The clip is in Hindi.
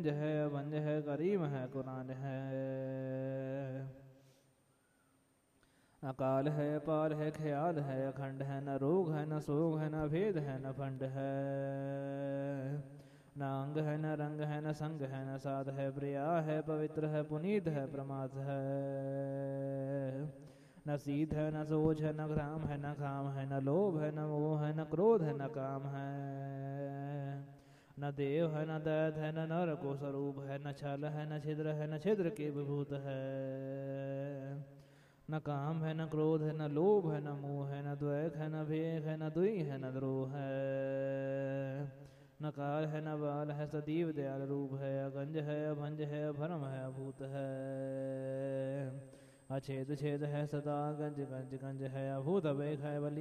गंज है भंज है करीम है कुरान है। अकाल है पाल है ख्याल है अखंड है न रोग है न सोग है न भेद है न फंड है। न अंग है न रंग है न संग है न साध है प्रिया है पवित्र है पुनीत है प्रमाद है। न सीध है न सोच है न ग्राम है न काम है न लोभ है न मोह है न क्रोध है न काम है। न देव है न दैत है न नर को स्वरूप है न छल है न छिद्र है न छिद्र के विभूत है। न काम है न क्रोध है न लोभ है न मोह है न द्वैक है न भेद है न दुई है न द्रोह है। न काल है न बाल है सदैव दयाल रूप है अगंज है अभंज है अभरम है अभूत है। अछेद छेद है सदा गंज गंज गंज है अभूत अवेक है बलि